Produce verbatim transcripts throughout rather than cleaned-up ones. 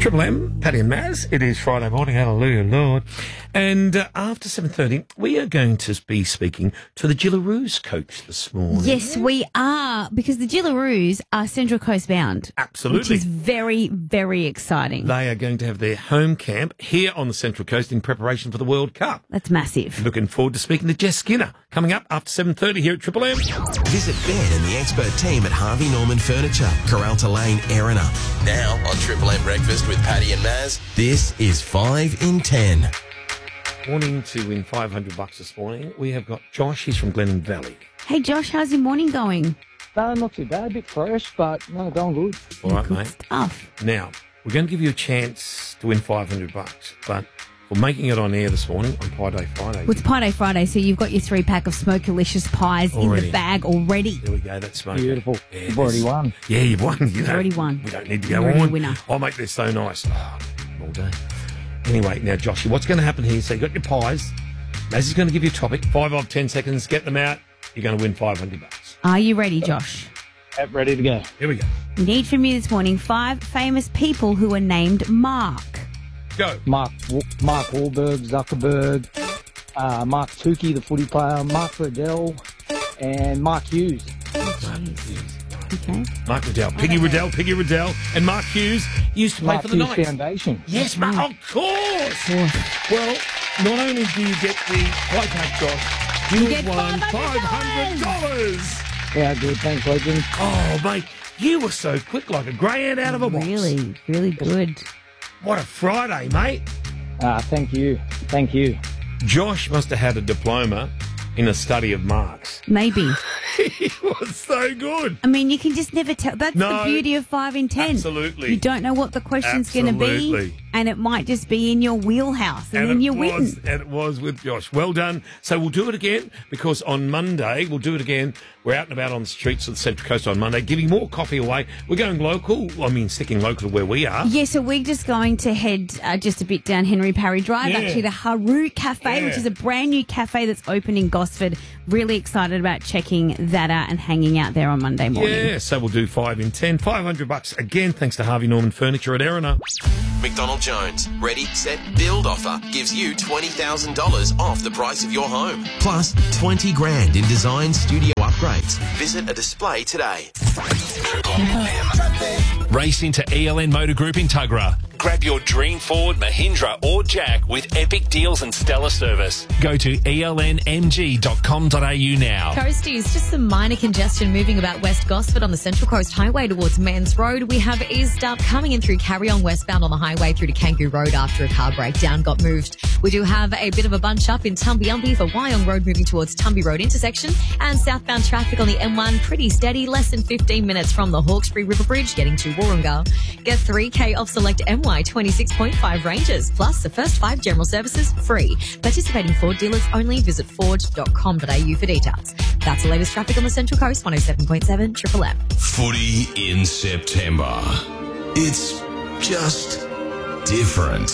Triple M, Paddy and Maz. It is Friday morning, hallelujah, Lord. And uh, after seven thirty, we are going to be speaking to the Gillaroos coach this morning. Yes, we are, because the Gillaroos are Central Coast bound. Absolutely. Which is very, very exciting. They are going to have their home camp here on the Central Coast in preparation for the World Cup. That's massive. Looking forward to speaking to Jess Skinner, coming up after seven thirty here at Triple M. Visit Ben and the expert team at Harvey Norman Furniture, Coralta Lane, Erina. Now on Triple M Breakfast with Paddy and Maz, this is five in ten. Morning to win five hundred bucks this morning. We have got Josh. He's from Glennon Valley. Hey, Josh, how's your morning going? No, not too bad. A bit fresh, but no, going good. All right, Good mate. stuff. Now, we're going to give you a chance to win five hundred bucks, but for making it on air this morning on Pie Day Friday. Well, it's Pie Day Friday, so you've got your three pack of Smokelicious pies in Already. the bag already. There we go. That's smoking. Beautiful. Yeah, You've already this- won. Yeah, you've won. You know, already won. We don't need to You're go already a on. winner. I'll make this so nice. Oh, all day. Anyway, now, Joshy, what's going to happen here? So you've got your pies. Maz is going to give you a topic. Five of ten seconds. Get them out. You're going to win five hundred bucks. Are you ready, Josh? Yep, ready to go. Here we go. We need from you this morning five famous people who are named Mark. Go. Mark Wa- Mark Wahlberg, Zuckerberg, uh, Mark Tukey, the footy player, Mark Riddell, and Mark Hughes. Okay. Mark Riddell. Piggy Riddell. Piggy Riddell. And Mark Hughes used to play Mark for the Hughes Knights. Foundation. Yes, Mark. Of course. Well, not only do you get the pie pack, Josh, you, You get won five five hundred hundred dollars. Yeah, good. Thanks, legend. Oh, mate, you were so quick like a grey ant out of a box. Really, really good. What a Friday, mate. Uh, thank you. Thank you. Josh must have had a diploma in a study of Marx. Maybe. He was so good. I mean, you can just never tell. That's No. the beauty of five in ten. Absolutely. You don't know what the question's going to be, Absolutely. and it might just be in your wheelhouse, and, And then it you was, win. and it was with Josh. Well done. So we'll do it again because on Monday, we'll do it again. We're out and about on the streets of the Central Coast on Monday, giving more coffee away. We're going local. I mean, sticking local to where we are. Yeah, so we're just going to head uh, just a bit down Henry Parry Drive, Yeah. actually, to Haru Cafe, Yeah. which is a brand new cafe that's open in Gosford. Really excited about checking that out and hanging out there on Monday morning. Yeah, so we'll do five in ten. five hundred bucks again, thanks to Harvey Norman Furniture at Erina. McDonald Jones, ready, set, build offer gives you twenty thousand dollars off the price of your home. Plus twenty grand in design studio upgrades. Visit a display today. Race into E L N Motor Group in Tuggerah. Grab your dream Ford, Mahindra or Jack with epic deals and stellar service. Go to E L N M G dot com dot a u now. Coasties, just some minor congestion moving about West Gosford on the Central Coast Highway towards Mans Road. We have eased up coming in through Carry-on westbound on the highway through to Kangaroo Road after a car breakdown got moved. We do have a bit of a bunch up in Tumby-Umpy for Wyong Road moving towards Tumby Road intersection, and southbound traffic on the M one pretty steady, less than fifteen minutes from the Hawkesbury River Bridge getting to Warringah. Get three K off select M Y twenty-six point five ranges, plus the first five general services free. Participating Ford dealers only. Visit ford dot com dot a u for details. That's the latest traffic on the Central Coast, one oh seven point seven Triple M. Footy in September. It's just different.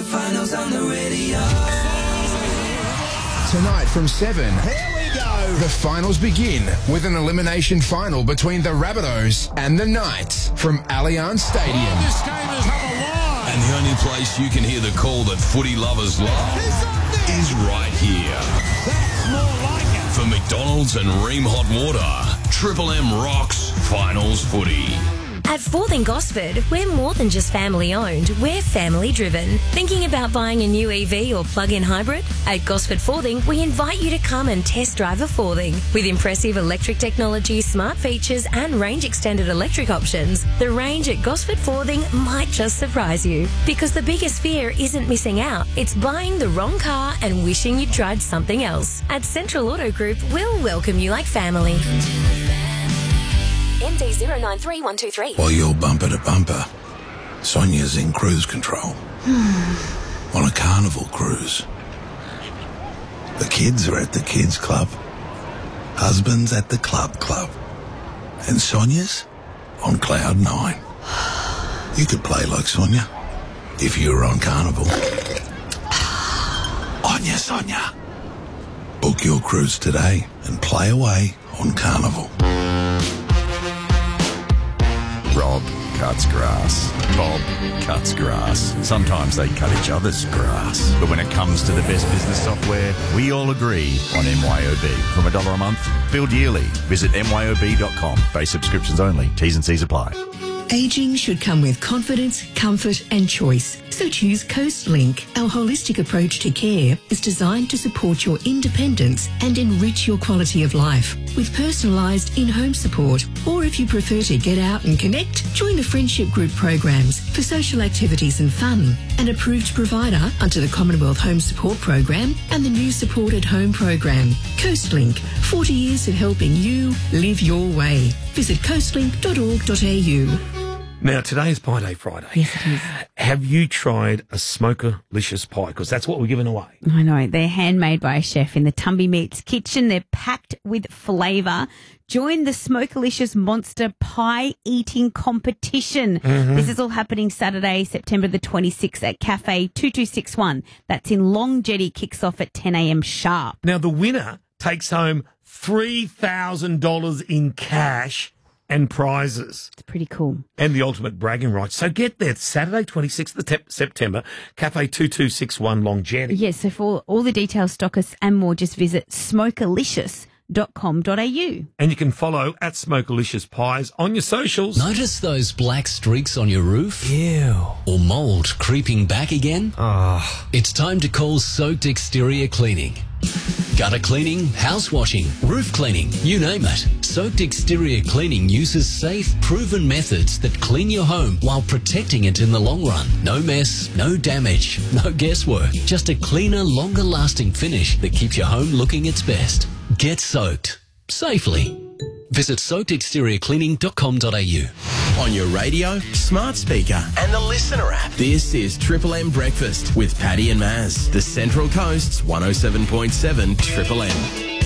Tonight from seven. Here we go. The finals begin with an elimination final between the Rabbitohs and the Knights from Allianz Stadium. And the only place you can hear the call that footy lovers love is right here. That's more like it. For McDonald's and Ream Hot Water, Triple M rocks finals footy. At Forth in Gosford, we're more than just family owned, we're family driven. Thinking about buying a new E V or plug-in hybrid? At Gosford Forthing, we invite you to come and test drive a Forthing. With impressive electric technology, smart features and range extended electric options, the range at Gosford Forthing might just surprise you. Because the biggest fear isn't missing out, it's buying the wrong car and wishing you'd tried something else. At Central Auto Group, we'll welcome you like family. M D zero nine three one two three. While you're bumper to bumper, Sonia's in cruise control. On a carnival cruise. The kids are at the kids club. Husband's at the club club. And Sonia's on cloud nine. You could play like Sonia if you were on carnival. Onya Sonia. Book your cruise today and play away on carnival. Rob cuts grass. Bob cuts grass. Sometimes they cut each other's grass. But when it comes to the best business software, we all agree on M Y O B. From a dollar a month, billed yearly. Visit M Y O B dot com. Base subscriptions only. T's and C's apply. Ageing should come with confidence, comfort and choice. So choose CoastLink. Our holistic approach to care is designed to support your independence and enrich your quality of life with personalised in-home support. Or if you prefer to get out and connect, join the friendship group programs for social activities and fun. An approved provider under the Commonwealth Home Support Program and the new Supported Home Program. CoastLink, forty years of helping you live your way. Visit coastlink dot org dot a u. Now, today is Pie Day Friday. Yes, it is. Have you tried a Smokerlicious pie? Because that's what we're giving away. I know. They're handmade by a chef in the Tumby Meats kitchen. They're packed with flavour. Join the Smokerlicious Monster Pie Eating Competition. Mm-hmm. This is all happening Saturday, September the twenty-sixth at Cafe two two six one. That's in Long Jetty. Kicks off at ten a.m. sharp. Now, the winner takes home three thousand dollars in cash and prizes. It's pretty cool. And the ultimate bragging rights. So get there Saturday, twenty-sixth of September, Cafe two two six one Long Jetty. Yes, so for all the details, stockists and more, just visit smokerlicious dot com dot a u. And you can follow at Smokerlicious Pies on your socials. Notice those black streaks on your roof? Ew. Or mould creeping back again? Ah. Oh. It's time to call Soaked Exterior Cleaning. Gutter cleaning, house washing, roof cleaning, you name it. Soaked Exterior Cleaning uses safe, proven methods that clean your home while protecting it in the long run. No mess, no damage, no guesswork. Just a cleaner, longer-lasting finish that keeps your home looking its best. Get soaked safely. Visit soaked exterior cleaning dot com dot a u. On your radio, smart speaker, and the Listener app. This is Triple M Breakfast with Paddy and Maz, the Central Coast's one oh seven point seven Triple M.